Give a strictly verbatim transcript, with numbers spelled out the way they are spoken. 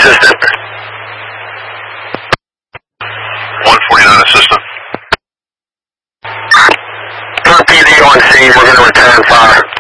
assistant. one forty-nine assistant. third P D on scene, we're going to return fire.